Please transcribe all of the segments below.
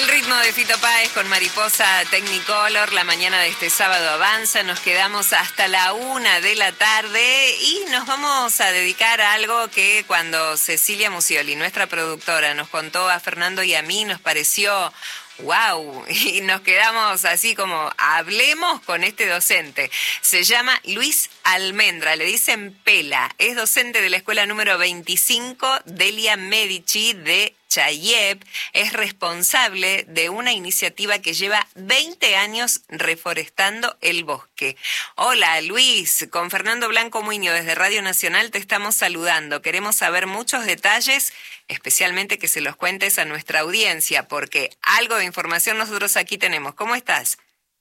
El ritmo de Fito Páez con Mariposa Technicolor, la mañana de este sábado avanza, nos quedamos hasta la 1 de la tarde y nos vamos a dedicar a algo que cuando Cecilia Musioli, nuestra productora, nos contó a Fernando y a mí, nos pareció wow, y nos quedamos así como, hablemos con este docente. Se llama Luis Almendra, le dicen Pela, es docente de la escuela número 25, Delia Medici de Chayep, es responsable de una iniciativa que lleva 20 años reforestando el bosque. Hola Luis, con Fernando Blanco Muñoz desde Radio Nacional te estamos saludando. Queremos saber muchos detalles, especialmente que se los cuentes a nuestra audiencia, porque algo de información nosotros aquí tenemos. ¿Cómo estás?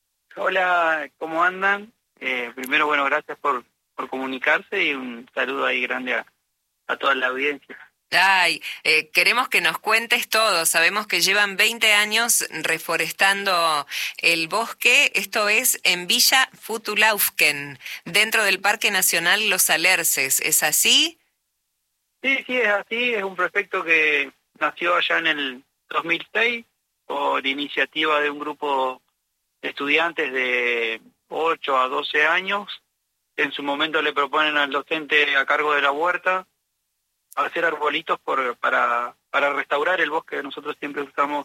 Hola, ¿cómo andan? Primero, bueno, gracias por comunicarse y un saludo ahí grande a toda la audiencia. Ay, queremos que nos cuentes todo. Sabemos que llevan 20 años reforestando el bosque. Esto es en Villa Futulaufken, dentro del Parque Nacional Los Alerces. ¿Es así? Sí, es así. Es un proyecto que nació allá en el 2006 por iniciativa de un grupo de estudiantes de 8 a 12 años. En su momento le proponen al docente a cargo de la huerta hacer arbolitos para restaurar el bosque. Nosotros siempre usamos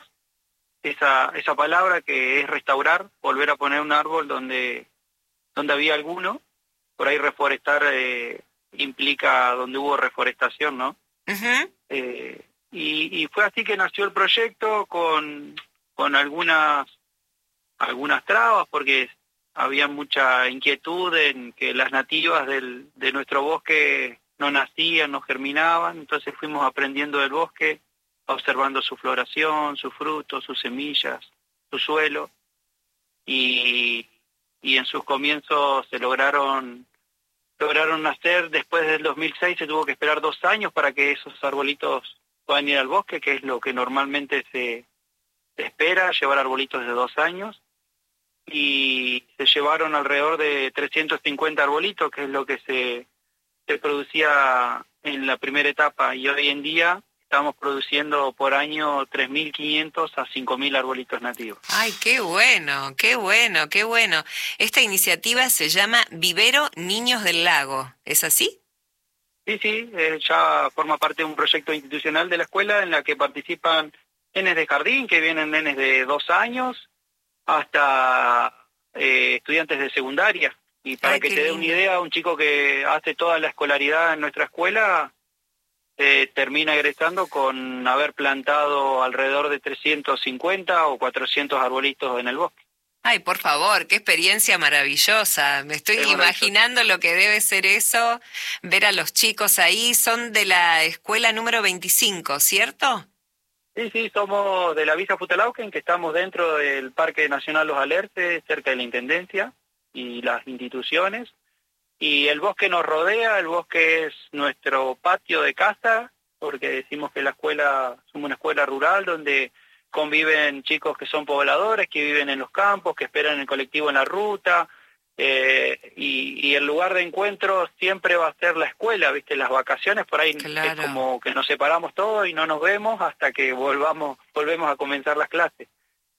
esa palabra que es restaurar, volver a poner un árbol donde había alguno. Por ahí reforestar implica donde hubo reforestación, ¿no? Uh-huh. Y fue así que nació el proyecto con algunas trabas, porque había mucha inquietud en que las nativas de nuestro bosque no nacían, no germinaban. Entonces fuimos aprendiendo del bosque, observando su floración, sus frutos, sus semillas, su suelo, y en sus comienzos se lograron nacer. Después del 2006 se tuvo que esperar 2 años para que esos arbolitos puedan ir al bosque, que es lo que normalmente se espera, llevar arbolitos de 2 años, y se llevaron alrededor de 350 arbolitos, que es lo que se producía en la primera etapa, y hoy en día estamos produciendo por año 3.500 a 5.000 arbolitos nativos. Ay, qué bueno, qué bueno, qué bueno. Esta iniciativa se llama Vivero Niños del Lago, ¿es así? Sí, ya forma parte de un proyecto institucional de la escuela en la que participan nenes de jardín, que vienen nenes de 2 años, hasta estudiantes de secundaria. Y para que te dé una idea, un chico que hace toda la escolaridad en nuestra escuela termina egresando con haber plantado alrededor de 350 o 400 arbolitos en el bosque. Ay, por favor, qué experiencia maravillosa. Me estoy imaginando lo que debe ser eso, ver a los chicos ahí. Son de la escuela número 25, ¿cierto? Sí, somos de la Villa Futulaufken, que estamos dentro del Parque Nacional Los Alerces, cerca de la Intendencia y las instituciones. Y el bosque nos rodea, el bosque es nuestro patio de casa, porque decimos que la escuela, somos una escuela rural donde conviven chicos que son pobladores, que viven en los campos, que esperan el colectivo en la ruta, y el lugar de encuentro siempre va a ser la escuela, ¿viste? Las vacaciones por ahí claro. Es como que nos separamos todos y no nos vemos hasta que volvemos a comenzar las clases.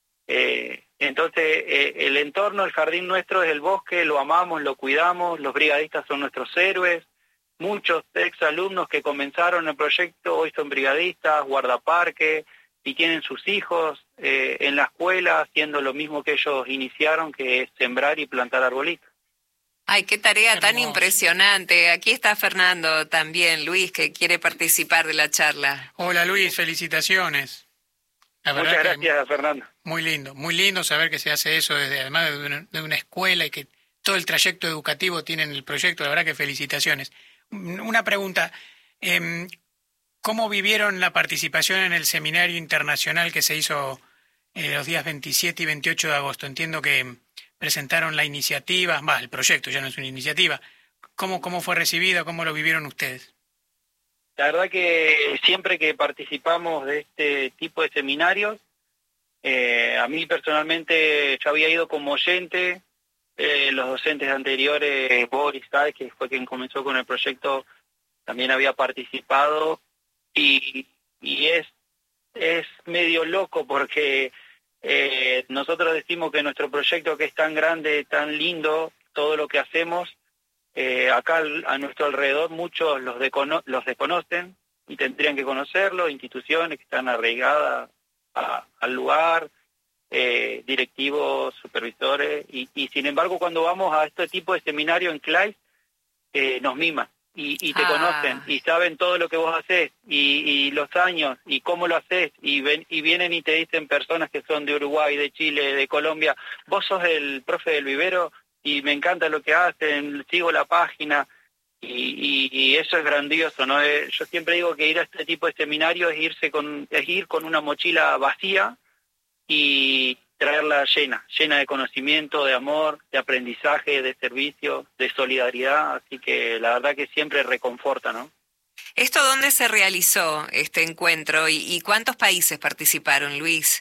Entonces el entorno, el jardín nuestro es el bosque, lo amamos, lo cuidamos, los brigadistas son nuestros héroes. Muchos exalumnos que comenzaron el proyecto hoy son brigadistas, guardaparque, y tienen sus hijos en la escuela haciendo lo mismo que ellos iniciaron, que es sembrar y plantar arbolitos. Ay, qué tarea tan impresionante. Aquí está Fernando también, Luis, que quiere participar de la charla. Hola Luis, felicitaciones. Muchas gracias, Fernando. Muy lindo saber que se hace eso desde además de una escuela y que todo el trayecto educativo tiene en el proyecto. La verdad que felicitaciones. Una pregunta, ¿cómo vivieron la participación en el seminario internacional que se hizo los días 27 y 28 de agosto? Entiendo que presentaron la iniciativa, el proyecto ya no es una iniciativa. ¿Cómo fue recibida? ¿Cómo lo vivieron ustedes? La verdad que siempre que participamos de este tipo de seminarios, a mí personalmente yo había ido como oyente, los docentes anteriores, Boris, ¿sabes? Que fue quien comenzó con el proyecto, también había participado, y es medio loco porque Nosotros decimos que nuestro proyecto, que es tan grande, tan lindo, todo lo que hacemos, acá a nuestro alrededor muchos los desconocen y tendrían que conocerlo, instituciones que están arraigadas al lugar, directivos, supervisores, y sin embargo cuando vamos a este tipo de seminario en CLAI, nos miman y te conocen y saben todo lo que vos haces y los años y cómo lo haces y vienen y te dicen personas que son de Uruguay, de Chile, de Colombia, vos sos el profe del vivero y me encanta lo que hacen, sigo la página y eso es grandioso, ¿no? Yo siempre digo que ir a este tipo de seminario es ir con una mochila vacía y traerla llena de conocimiento, de amor, de aprendizaje, de servicio, de solidaridad, así que la verdad que siempre reconforta, ¿no? ¿Esto dónde se realizó, este encuentro, y cuántos países participaron, Luis?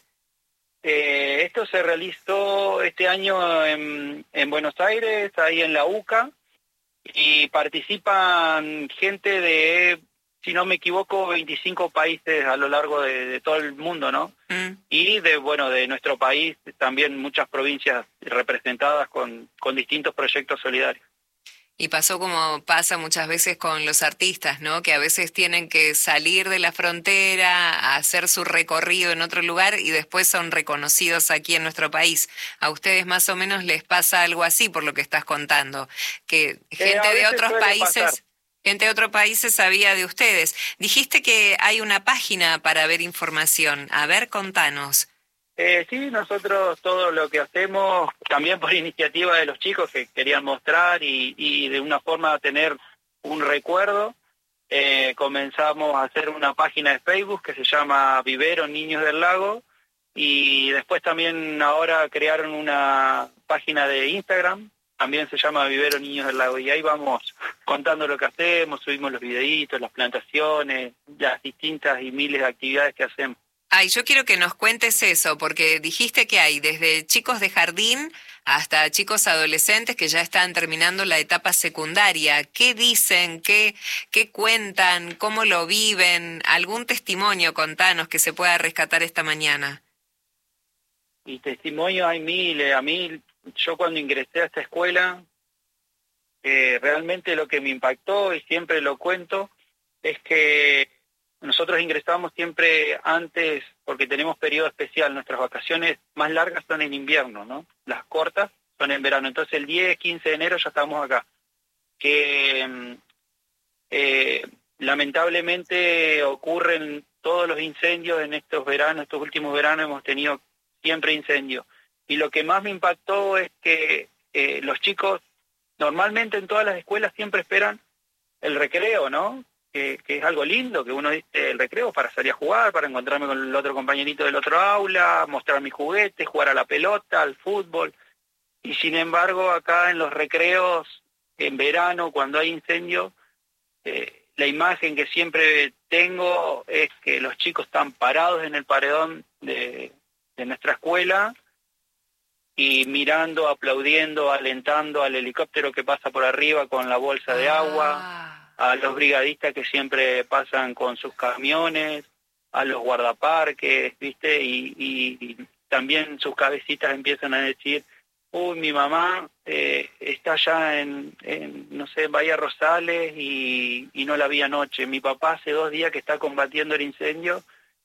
Esto se realizó este año en Buenos Aires, ahí en la UCA, y participan gente de, si no me equivoco, 25 países a lo largo de todo el mundo, ¿no? Y de nuestro país también muchas provincias representadas con distintos proyectos solidarios. Y pasó como pasa muchas veces con los artistas, ¿no? Que a veces tienen que salir de la frontera, a hacer su recorrido en otro lugar y después son reconocidos aquí en nuestro país. ¿A ustedes más o menos les pasa algo así por lo que estás contando? Que gente de otros países... Pasar. Gente de otros países sabía de ustedes. Dijiste que hay una página para ver información. A ver, contanos. Sí, nosotros todo lo que hacemos, también por iniciativa de los chicos que querían mostrar y de una forma tener un recuerdo, comenzamos a hacer una página de Facebook que se llama Vivero Niños del Lago y después también ahora crearon una página de Instagram, también se llama Vivero Niños del Lago y ahí vamos contando lo que hacemos, subimos los videitos, las plantaciones, las distintas y miles de actividades que hacemos. Ay, yo quiero que nos cuentes eso, porque dijiste que hay desde chicos de jardín hasta chicos adolescentes que ya están terminando la etapa secundaria. ¿Qué dicen? ¿Qué cuentan? ¿Cómo lo viven? ¿Algún testimonio, contanos, que se pueda rescatar esta mañana? Y testimonios hay miles. A mí, yo cuando ingresé a esta escuela, realmente lo que me impactó, y siempre lo cuento, es que nosotros ingresamos siempre antes, porque tenemos periodo especial, nuestras vacaciones más largas son en invierno, ¿no? Las cortas son en verano, entonces el 10, 15 de enero ya estamos acá. Que lamentablemente ocurren todos los incendios en estos veranos, estos últimos veranos hemos tenido siempre incendios. Y lo que más me impactó es que los chicos, normalmente en todas las escuelas siempre esperan el recreo, ¿no? Que es algo lindo, que uno dice el recreo para salir a jugar, para encontrarme con el otro compañerito del otro aula, mostrar mis juguetes, jugar a la pelota, al fútbol. Y sin embargo, acá en los recreos, en verano, cuando hay incendio, la imagen que siempre tengo es que los chicos están parados en el paredón de nuestra escuela y mirando, aplaudiendo, alentando al helicóptero que pasa por arriba con la bolsa de agua, a los brigadistas que siempre pasan con sus camiones, a los guardaparques, ¿viste? Y también sus cabecitas empiezan a decir, uy, mi mamá está allá en no sé, Bahía Rosales y no la vi anoche. Mi papá hace 2 días que está combatiendo el incendio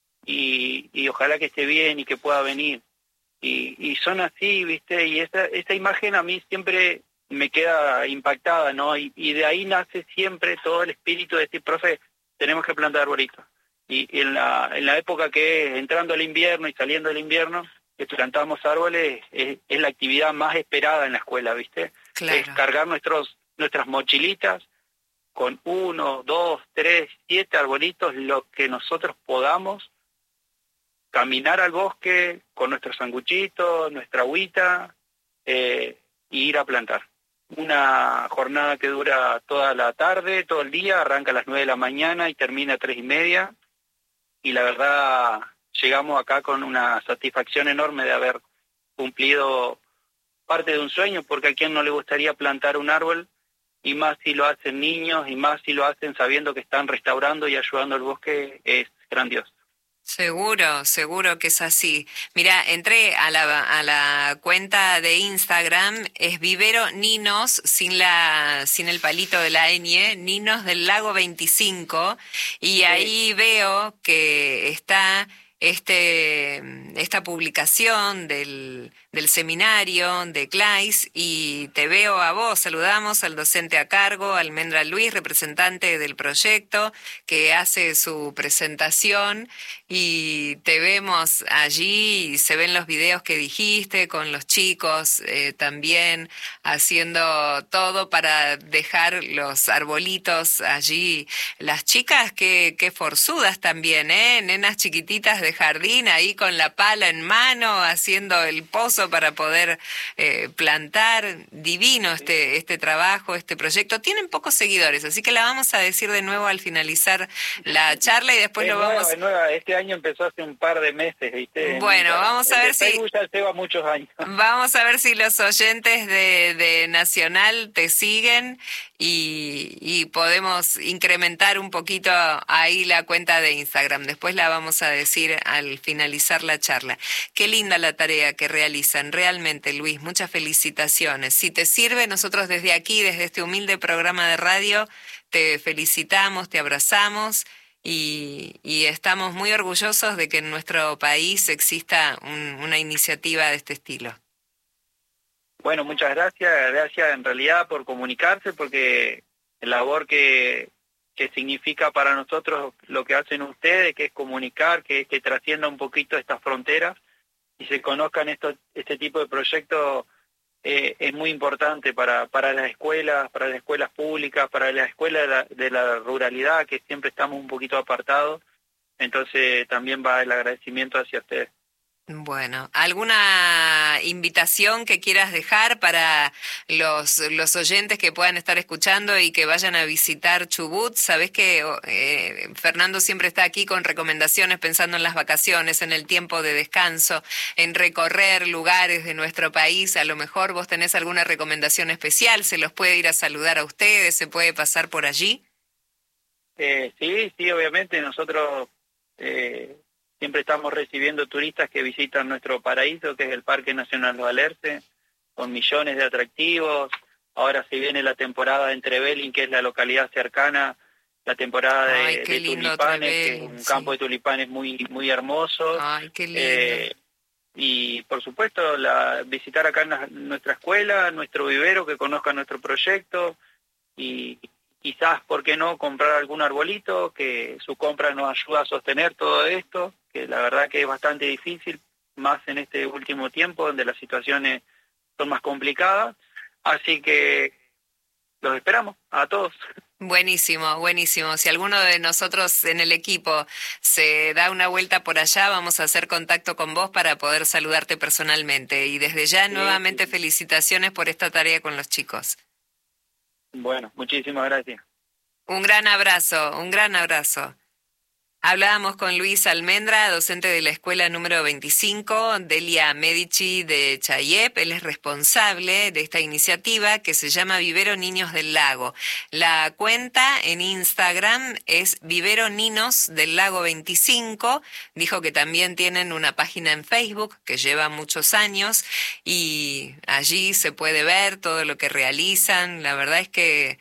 y ojalá que esté bien y que pueda venir. Y son así, ¿viste? Y esta imagen a mí siempre me queda impactada, ¿no? Y de ahí nace siempre todo el espíritu de decir, profe, tenemos que plantar arbolitos. Y en la época que es entrando el invierno y saliendo del invierno, que plantamos árboles, es la actividad más esperada en la escuela, ¿viste? Claro. Es cargar nuestras mochilitas con 1, 2, 3, 7 arbolitos, lo que nosotros podamos, caminar al bosque con nuestros sanguchitos, nuestra agüita, y ir a plantar. Una jornada que dura toda la tarde, todo el día, arranca a las 9 de la mañana y termina a 3:30, y la verdad llegamos acá con una satisfacción enorme de haber cumplido parte de un sueño, porque a quién no le gustaría plantar un árbol, y más si lo hacen niños, y más si lo hacen sabiendo que están restaurando y ayudando al bosque, es grandioso. Seguro que es así. Mira, entré a la cuenta de Instagram, es Vivero Ninos, sin el palito de la ñ, Ninos del Lago 25, y ahí veo que está esta publicación del seminario de CLAIS, y te veo a vos, saludamos al docente a cargo, Almendra Luis, representante del proyecto, que hace su presentación, y te vemos allí, y se ven los videos que dijiste con los chicos también haciendo todo para dejar los arbolitos allí. Las chicas que forzudas también, nenas chiquititas de jardín ahí con la pala en mano haciendo el pozo para poder plantar. Divino este trabajo, este proyecto. Tienen pocos seguidores, así que la vamos a decir de nuevo al finalizar la charla y después es lo nueva, vamos... es nueva. Este año empezó hace un par de meses, ¿viste? Bueno, vamos a ver si... ya lleva muchos años. Vamos a ver si los oyentes de Nacional te siguen y podemos incrementar un poquito ahí la cuenta de Instagram. Después la vamos a decir al finalizar la charla. Qué linda la tarea que realizan, realmente, Luis. Muchas felicitaciones. Si te sirve, nosotros desde aquí, desde este humilde programa de radio, te felicitamos, te abrazamos. Y estamos muy orgullosos de que en nuestro país exista una iniciativa de este estilo. Bueno, muchas gracias en realidad por comunicarse, porque la labor que significa para nosotros lo que hacen ustedes, que es comunicar, que trascienda un poquito estas fronteras y se conozcan este tipo de proyectos. Es muy importante para las escuelas públicas, para las escuelas de la ruralidad, que siempre estamos un poquito apartados. Entonces también va el agradecimiento hacia ustedes. Bueno, ¿alguna invitación que quieras dejar para los oyentes que puedan estar escuchando y que vayan a visitar Chubut? Sabés que Fernando siempre está aquí con recomendaciones, pensando en las vacaciones, en el tiempo de descanso, en recorrer lugares de nuestro país. A lo mejor vos tenés alguna recomendación especial, se los puede ir a saludar a ustedes, se puede pasar por allí. Sí, obviamente nosotros siempre estamos recibiendo turistas que visitan nuestro paraíso, que es el Parque Nacional Los Alerces, con millones de atractivos. Ahora se viene la temporada de Entrevelin, que es la localidad cercana, la temporada de tulipanes, que es un campo de tulipanes muy hermoso. Ay, qué lindo. Y por supuesto visitar acá nuestra escuela, nuestro vivero, que conozcan nuestro proyecto, y quizás, ¿por qué no?, comprar algún arbolito, que su compra nos ayuda a sostener todo esto, que la verdad que es bastante difícil, más en este último tiempo, donde las situaciones son más complicadas. Así que los esperamos a todos. Buenísimo. Si alguno de nosotros en el equipo se da una vuelta por allá, vamos a hacer contacto con vos para poder saludarte personalmente. Y desde ya, nuevamente, felicitaciones por esta tarea con los chicos. Bueno, muchísimas gracias. Un gran abrazo. Hablábamos con Luis Almendra, docente de la escuela número 25, Delia Medici de Chayep. Él es responsable de esta iniciativa que se llama Vivero Niños del Lago. La cuenta en Instagram es Vivero Ninos del Lago 25. Dijo que también tienen una página en Facebook que lleva muchos años y allí se puede ver todo lo que realizan. La verdad es que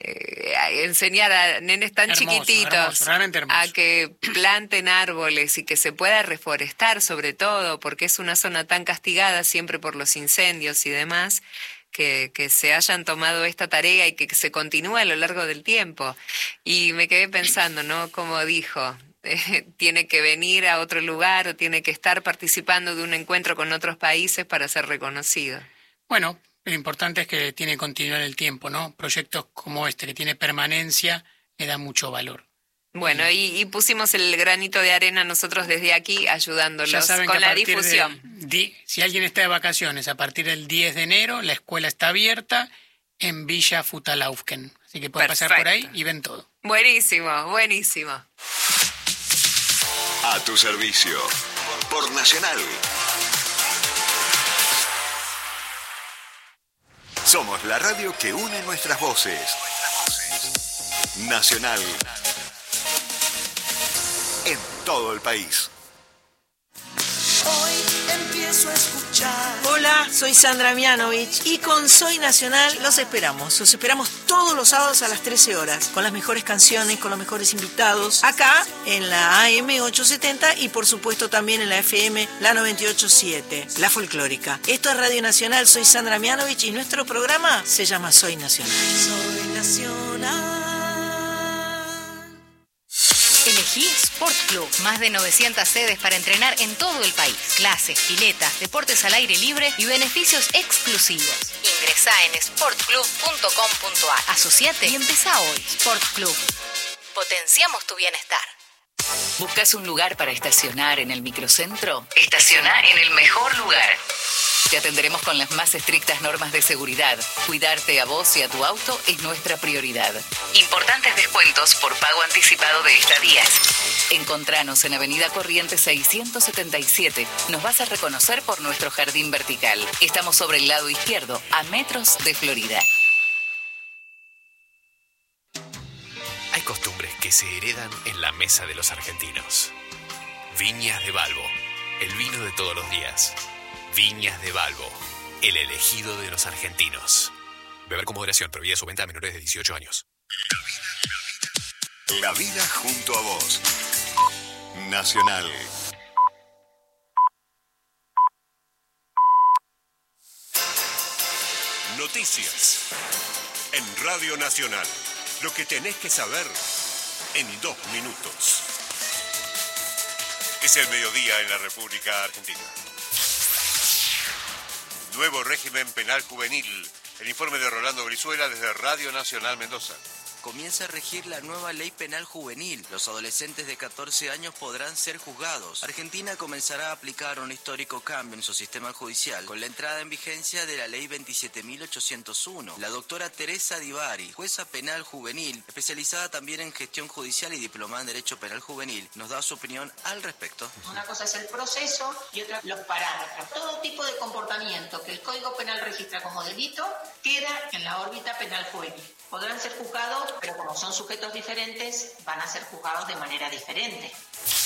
enseñar a nenes tan chiquititos realmente hermoso, a que planten árboles y que se pueda reforestar, sobre todo porque es una zona tan castigada siempre por los incendios y demás, que se hayan tomado esta tarea y que se continúe a lo largo del tiempo. Y me quedé pensando, ¿no? Como dijo, tiene que venir a otro lugar o tiene que estar participando de un encuentro con otros países para ser reconocido. Bueno, lo importante es que tiene continuidad en el tiempo, ¿no? Proyectos como este, que tiene permanencia, le da mucho valor. Bueno, y pusimos el granito de arena nosotros desde aquí, ayudándolos con la difusión. Si alguien está de vacaciones, a partir del 10 de enero, la escuela está abierta en Villa Futalaufken. Así que pueden pasar por ahí y ven todo. Buenísimo. A tu servicio, por Nacional. Somos la radio que une nuestras voces. Nacional. En todo el país. Hoy empiezo a escuchar. Hola, soy Sandra Mianovich y con Soy Nacional los esperamos. Los esperamos todos los sábados a las 13 horas, con las mejores canciones, con los mejores invitados, acá en la AM 870 y por supuesto también en la FM, la 98.7, la folclórica. Esto es Radio Nacional, soy Sandra Mianovich y nuestro programa se llama Soy Nacional. Soy nacional. Elegí Sport Club. Más de 900 sedes para entrenar en todo el país. Clases, piletas, deportes al aire libre y beneficios exclusivos. Ingresá en sportclub.com.ar. Asociate y empezá hoy. Sport Club. Potenciamos tu bienestar. ¿Buscas un lugar para estacionar en el microcentro? Estaciona en el mejor lugar. Te atenderemos con las más estrictas normas de seguridad. Cuidarte a vos y a tu auto es nuestra prioridad. Importantes descuentos por pago anticipado de estadías. Encontranos en Avenida Corrientes 677. Nos vas a reconocer por nuestro jardín vertical. Estamos sobre el lado izquierdo, a metros de Florida. Hay costumbres que se heredan en la mesa de los argentinos. Viñas de Balbo, el vino de todos los días. Viñas de Balbo, el elegido de los argentinos. Beber con moderación, prohibida su venta a menores de 18 años. La vida junto a vos. Nacional. Noticias. En Radio Nacional. Lo que tenés que saber en 2 minutos. Es el mediodía en la República Argentina. Nuevo régimen penal juvenil. El informe de Rolando Brizuela desde Radio Nacional Mendoza. Comienza a regir la nueva ley penal juvenil. Los adolescentes de 14 años podrán ser juzgados. Argentina comenzará a aplicar un histórico cambio en su sistema judicial con la entrada en vigencia de la ley 27.801. La doctora Teresa Divari, jueza penal juvenil, especializada también en gestión judicial y diplomada en Derecho Penal Juvenil, nos da su opinión al respecto. Una cosa es el proceso y otra los parámetros. Todo tipo de comportamiento que el Código Penal registra como delito queda en la órbita penal juvenil. Podrán ser juzgados, pero como son sujetos diferentes, van a ser juzgados de manera diferente.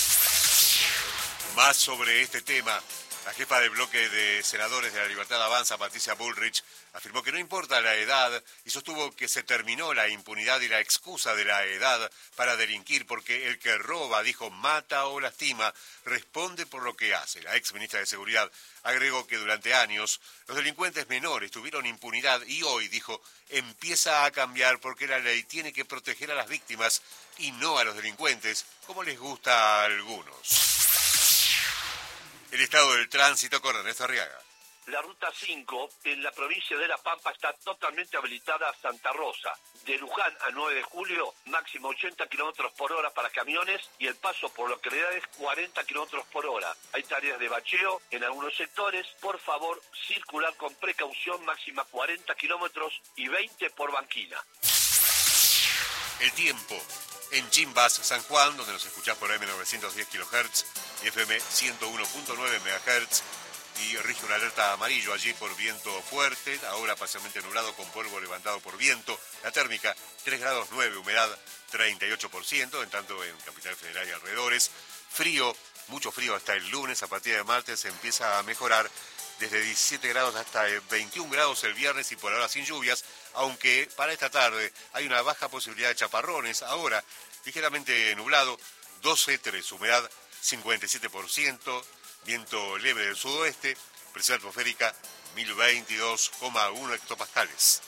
Más sobre este tema, la jefa del bloque de senadores de la Libertad Avanza, Patricia Bullrich, afirmó que no importa la edad y sostuvo que se terminó la impunidad y la excusa de la edad para delinquir porque el que roba, dijo, mata o lastima, responde por lo que hace. La ex ministra de Seguridad agregó que durante años los delincuentes menores tuvieron impunidad y hoy, dijo, empieza a cambiar porque la ley tiene que proteger a las víctimas y no a los delincuentes, como les gusta a algunos. El estado del tránsito con Ernesto Arriaga. La ruta 5 en la provincia de La Pampa está totalmente habilitada a Santa Rosa. De Luján a 9 de julio, máximo 80 kilómetros por hora para camiones y el paso por localidades 40 kilómetros por hora. Hay tareas de bacheo en algunos sectores. Por favor, circular con precaución, máxima 40 kilómetros y 20 por banquina. El tiempo. En Chimbas, San Juan, donde nos escuchás por AM910 kHz y FM 101.9 MHz, y rige una alerta amarillo allí por viento fuerte, ahora parcialmente nublado con polvo levantado por viento. La térmica 3 grados 9, humedad 38%, en tanto en Capital Federal y alrededores. Frío, mucho frío hasta el lunes, a partir de martes empieza a mejorar desde 17 grados hasta 21 grados el viernes y por ahora sin lluvias, aunque para esta tarde hay una baja posibilidad de chaparrones. Ahora, ligeramente nublado, 12,3, humedad 57%, viento leve del sudoeste, presión atmosférica 1022,1 hectopascales.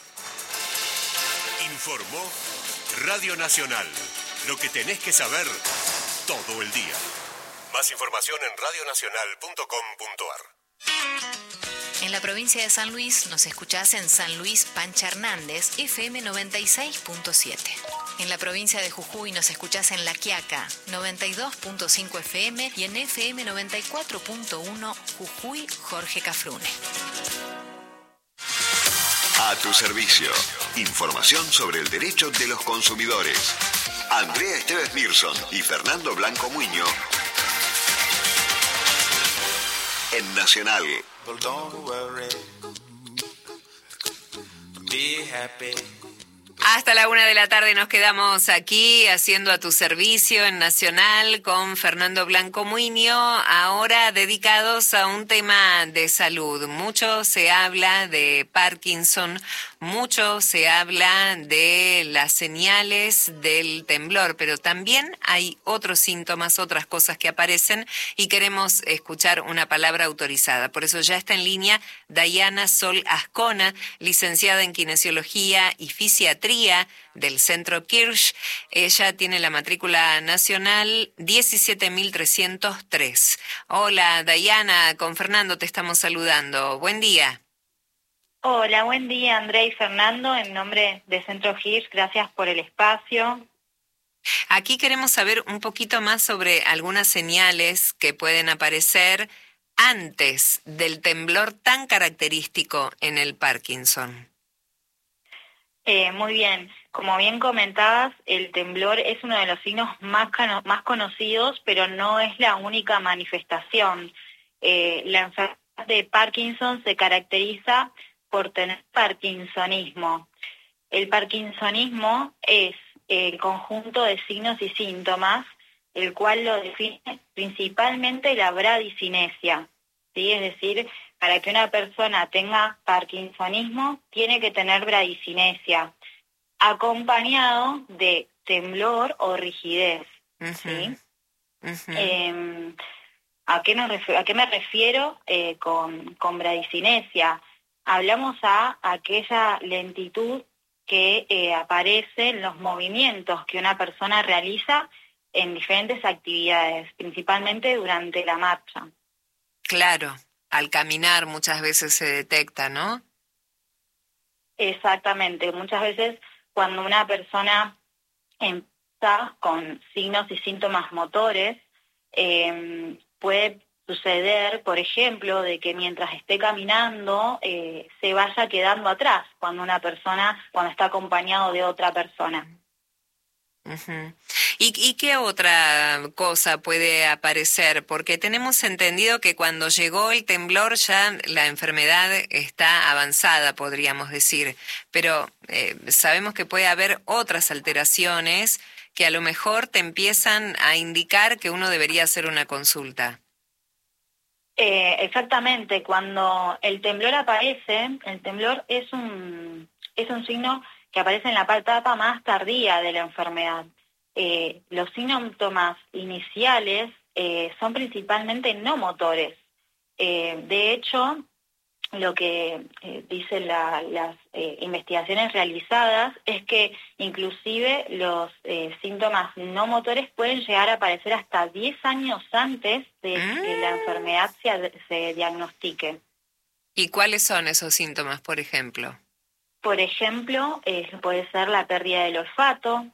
Informó Radio Nacional. Lo que tenés que saber todo el día. Más información en radionacional.com.ar. En la provincia de San Luis nos escuchás en San Luis Pancha Hernández, FM 96.7. En la provincia de Jujuy nos escuchás en La Quiaca, 92.5 FM y en FM 94.1 Jujuy Jorge Cafrune. A tu servicio. Información sobre el derecho de los consumidores. Andrea Esteves Nilsson y Fernando Blanco Muño. En Nacional. Don't worry. Be happy. Hasta la 1 de la tarde nos quedamos aquí haciendo a tu servicio en Nacional con Fernando Blanco Muiño, ahora dedicados a un tema de salud. Mucho se habla de Parkinson, mucho se habla de las señales del temblor, pero también hay otros síntomas, otras cosas que aparecen y queremos escuchar una palabra autorizada. Por eso ya está en línea Dayana Sol Ascona, licenciada en Kinesiología y Fisiatría del Centro Kirsch. Ella tiene la matrícula nacional 17.303. Hola, Dayana, con Fernando te estamos saludando. Buen día. Hola, buen día, Andrea y Fernando. En nombre de Centro Kirsch, gracias por el espacio. Aquí queremos saber un poquito más sobre algunas señales que pueden aparecer antes del temblor tan característico en el Parkinson. Muy bien, como bien comentabas, el temblor es uno de los signos más conocidos, pero no es la única manifestación. La enfermedad de Parkinson se caracteriza por tener parkinsonismo. El parkinsonismo es el conjunto de signos y síntomas, el cual lo define principalmente la bradicinesia, ¿sí? Es decir, para que una persona tenga parkinsonismo, tiene que tener bradicinesia, acompañado de temblor o rigidez. ¿Sí? ¿A qué me refiero con bradicinesia? Hablamos a aquella lentitud que aparece en los movimientos que una persona realiza en diferentes actividades, principalmente durante la marcha. Claro. Al caminar muchas veces se detecta, ¿no? Exactamente. Muchas veces cuando una persona empieza con signos y síntomas motores, puede suceder, por ejemplo, de que mientras esté caminando se vaya quedando atrás cuando está acompañado de otra persona. Uh-huh. ¿Y qué otra cosa puede aparecer? Porque tenemos entendido que cuando llegó el temblor ya la enfermedad está avanzada, podríamos decir, pero sabemos que puede haber otras alteraciones que a lo mejor te empiezan a indicar que uno debería hacer una consulta. Exactamente, cuando el temblor aparece, el temblor es un signo que aparece en la etapa más tardía de la enfermedad. Los síntomas iniciales son principalmente no motores. De hecho, lo que dicen las investigaciones realizadas es que inclusive los síntomas no motores pueden llegar a aparecer hasta 10 años antes de que la enfermedad se diagnostique. ¿Y cuáles son esos síntomas, por ejemplo? Por ejemplo, puede ser la pérdida del olfato,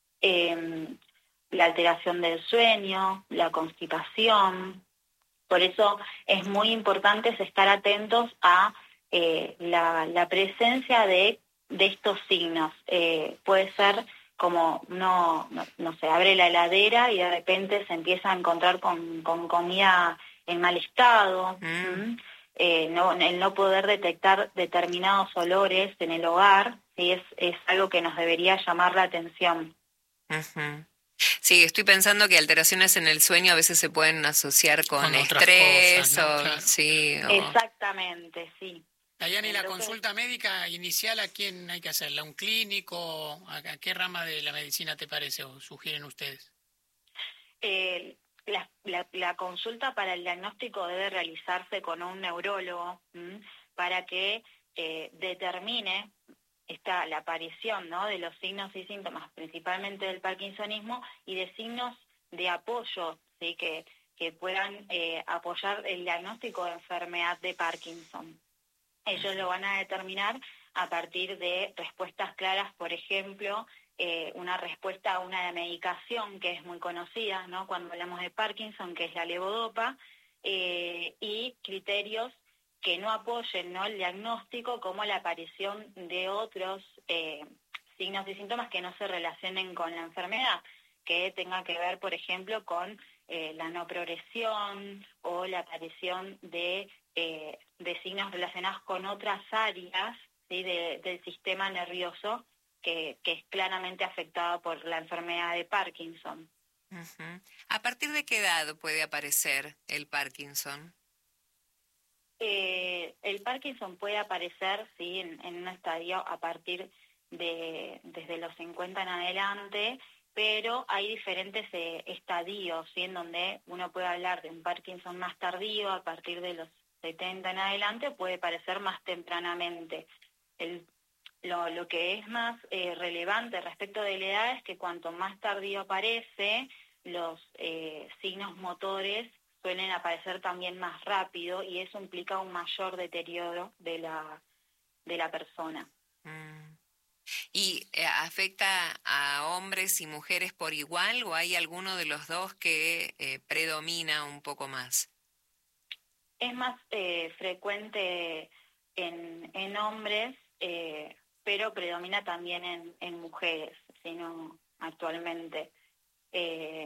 la alteración del sueño, la constipación. Por eso es muy importante estar atentos a la presencia de estos signos. Puede ser como, no sé, abre la heladera y de repente se empieza a encontrar con comida en mal estado. El no poder detectar determinados olores en el hogar, ¿sí? es algo que nos debería llamar la atención. Uh-huh. Sí, estoy pensando que alteraciones en el sueño a veces se pueden asociar con estrés cosas, ¿no? Claro. Sí. Exactamente, sí. Dayana, ¿y la consulta médica inicial a quién hay que hacerla? ¿A un clínico? ¿A qué rama de la medicina te parece o sugieren ustedes? La consulta para el diagnóstico debe realizarse con un neurólogo para que determine la aparición, ¿no?, de los signos y síntomas, principalmente del parkinsonismo, y de signos de apoyo, ¿sí?, que puedan apoyar el diagnóstico de enfermedad de Parkinson. Ellos lo van a determinar a partir de respuestas claras, por ejemplo, una respuesta a una medicación que es muy conocida, ¿no?, cuando hablamos de Parkinson, que es la levodopa, y criterios que no apoyen, ¿no?, el diagnóstico, como la aparición de otros signos y síntomas que no se relacionen con la enfermedad, que tenga que ver, por ejemplo, con la no progresión o la aparición de signos relacionados con otras áreas, ¿sí?, del sistema nervioso que es claramente afectada por la enfermedad de Parkinson. Uh-huh. ¿A partir de qué edad puede aparecer el Parkinson? El Parkinson puede aparecer, sí, en un estadio a partir desde los 50 en adelante, pero hay diferentes estadios, ¿sí? En donde uno puede hablar de un Parkinson más tardío, a partir de los 70 en adelante, puede aparecer más tempranamente. Lo que es más relevante respecto de la edad es que cuanto más tardío aparece, los signos motores suelen aparecer también más rápido y eso implica un mayor deterioro de la persona. ¿Y afecta a hombres y mujeres por igual o hay alguno de los dos que predomina un poco más? Es más frecuente en hombres, pero predomina también en mujeres, sino actualmente.